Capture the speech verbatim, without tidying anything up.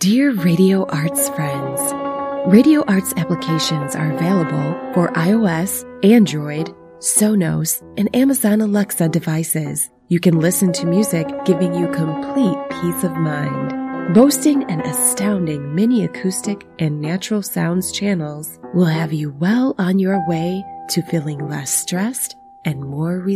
Dear Radio Arts friends, Radio Arts applications are available for iOS, Android, Sonos, and Amazon Alexa devices. You can listen to music giving you complete peace of mind. Boasting an astounding mini acoustic and natural sounds channels will have you well on your way to feeling less stressed and more relaxed.